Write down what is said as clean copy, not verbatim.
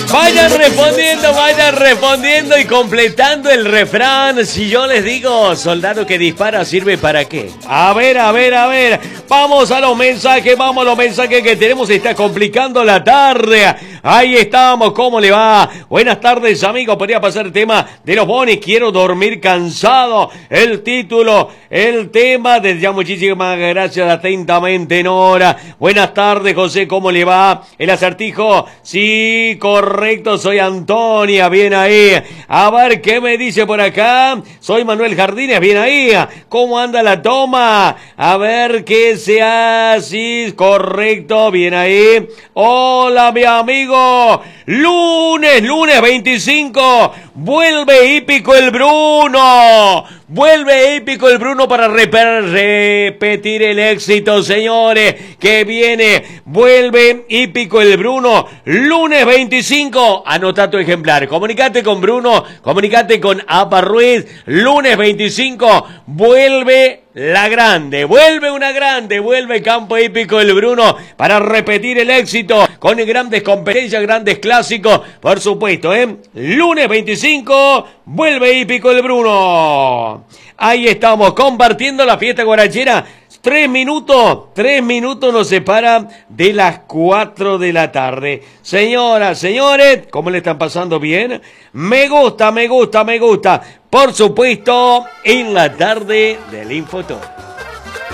Vayan respondiendo y completando el refrán. Si yo les digo, soldado que dispara, ¿sirve para qué? A ver. Vamos a los mensajes, que tenemos. Se está complicando la tarde. Ahí estamos, ¿cómo le va? Buenas tardes, amigos. Podría pasar el tema de los bonis. Quiero dormir cansado. El título, el tema. Desde ya muchísimas gracias atentamente, Nora. Buenas tardes, José, ¿cómo le va? El acertijo, sí, correcto, soy Antonia, bien ahí. A ver, ¿qué me dice por acá? Soy Manuel Jardines, bien ahí. ¿Cómo anda la toma? A ver, ¿qué se hace? Correcto, bien ahí. Hola, mi amigo. Lunes 25. Vuelve hípico el Bruno. Vuelve épico el Bruno para repetir el éxito, señores, que viene. Vuelve hípico el Bruno, lunes 25. Anota tu ejemplar. Comunicate con Bruno, comunicate con Apa Ruiz. Lunes 25, vuelve la grande, vuelve una grande, vuelve campo hípico el Bruno para repetir el éxito con grandes competencias, grandes clásicos, por supuesto, Lunes 25, vuelve hípico el Bruno. Ahí estamos compartiendo la fiesta guarachera. 3 minutos nos separan de las 4 de la tarde. Señoras, señores, ¿cómo le están pasando bien? Me gusta. Por supuesto, en la tarde del Infotop.